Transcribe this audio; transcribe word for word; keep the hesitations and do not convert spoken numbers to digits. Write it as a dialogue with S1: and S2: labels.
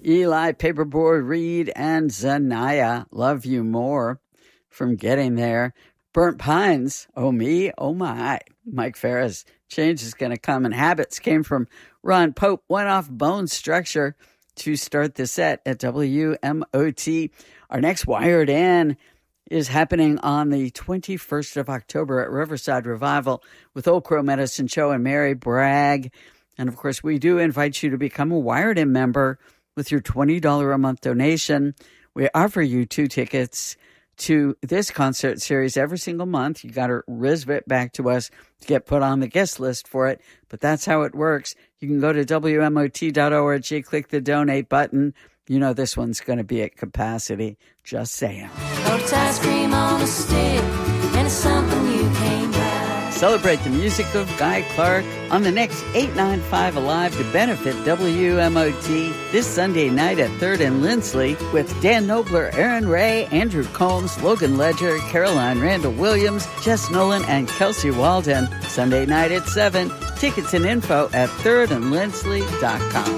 S1: Eli, Paperboy, Reed, and Zanaya, Love You More, from Getting There. Burnt Pines, Oh Me, Oh My. Mike Ferris, Change Is Gonna Come, and Habits came from Ron Pope, One Off Bone Structure to start the set at W M O T. Our next Wired In is happening on the twenty-first of October at Riverside Revival with Old Crow Medicine Show and Mary Bragg. And of course, we do invite you to become a Wired In member with your twenty dollars a month donation. We offer you two tickets to this concert series every single month. You got to R S V I T back to us to get put on the guest list for it, but that's how it works. You can go to W M O T dot org, click the donate button. You know this one's going to be at capacity. Just saying.
S2: Lotus ice cream on a stick, and it's something you can't buy.
S1: Celebrate the music of Guy Clark on the next eight ninety-five Alive to benefit W M O T this Sunday night at third and Lindsley with Dan Nobler, Aaron Ray, Andrew Combs, Logan Ledger, Caroline Randall Williams, Jess Nolan, and Kelsey Walden. Sunday night at seven. Tickets and info at third and lindsley dot com.